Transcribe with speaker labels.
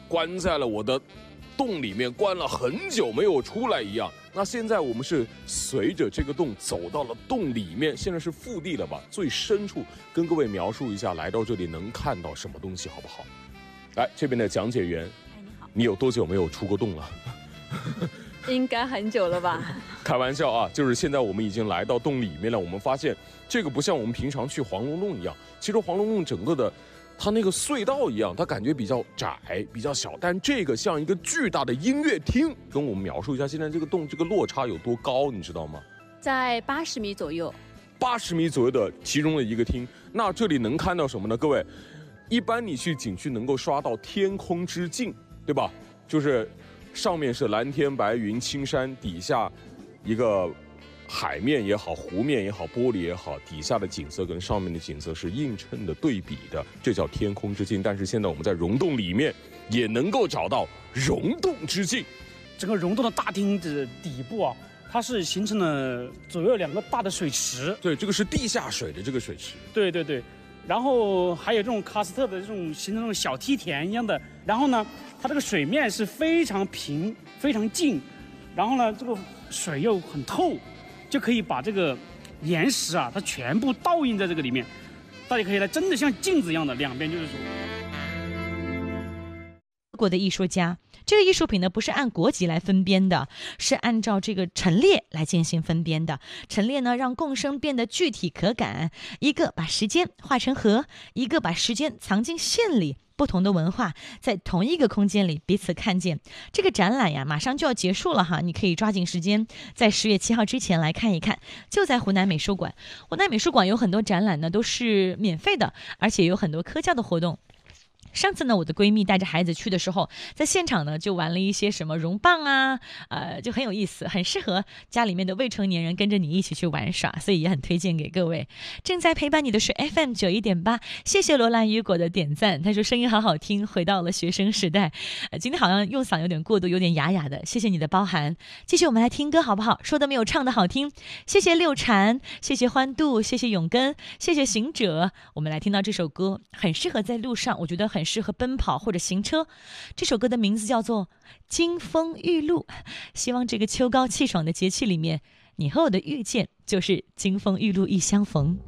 Speaker 1: 关在了我的洞里面，关了很久没有出来一样。那现在我们是随着这个洞走到了洞里面，现在是腹地了吧？最深处，跟各位描述一下，来到这里能看到什么东西，好不好？来，这边的讲解员，
Speaker 2: 你好，
Speaker 1: 你有多久没有出过洞了？
Speaker 2: 应该很久了吧？
Speaker 1: 开玩笑啊，就是现在我们已经来到洞里面了。我们发现这个不像我们平常去黄龙洞一样，其实黄龙洞整个的它那个隧道一样，它感觉比较窄比较小，但这个像一个巨大的音乐厅。跟我们描述一下现在这个洞这个落差有多高，你知道吗？
Speaker 2: 在80米左右。
Speaker 1: 80米左右的其中的一个厅。那这里能看到什么呢？各位，一般你去景区能够刷到天空之镜，对吧？就是上面是蓝天白云青山，底下一个海面也好，湖面也好，玻璃也好，底下的景色跟上面的景色是映衬的对比的，这叫天空之镜。但是现在我们在溶洞里面也能够找到溶洞之镜。
Speaker 3: 整个溶洞的大厅的底部啊，它是形成了左右2个大的水池。
Speaker 1: 对，这个是地下水的这个水池。
Speaker 3: 对对对，然后还有这种喀斯特的这种形成这种小梯田一样的。然后呢，它这个水面是非常平、非常静，然后呢，这个水又很透，就可以把这个岩石啊，它全部倒映在这个里面。大家可以来，真的像镜子一样的，两边就是说。
Speaker 4: 国的艺术家，这个艺术品呢不是按国籍来分编的，是按照这个陈列来进行分编的。陈列呢让共生变得具体可感，一个把时间画成河，一个把时间藏进线里。不同的文化在同一个空间里彼此看见。这个展览呀马上就要结束了哈，你可以抓紧时间在10月7号之前来看一看，就在湖南美术馆。湖南美术馆有很多展览呢都是免费的，而且有很多科教的活动。上次呢，我的闺蜜带着孩子去的时候，在现场呢就玩了一些什么绒棒啊，就很有意思，很适合家里面的未成年人跟着你一起去玩耍，所以也很推荐给各位。正在陪伴你的是 FM 91.8，谢谢罗兰雨果的点赞，他说声音好好听，回到了学生时代。今天好像用嗓有点过度，有点哑哑的，谢谢你的包涵。继续我们来听歌好不好？说的没有唱的好听。谢谢六禅，谢谢欢度，谢谢永根，谢谢行者。我们来听到这首歌，很适合在路上，我觉得很适合奔跑或者行车。这首歌的名字叫做《金风玉露》，希望这个秋高气爽的节气里面，你和我的遇见就是金风玉露一相逢。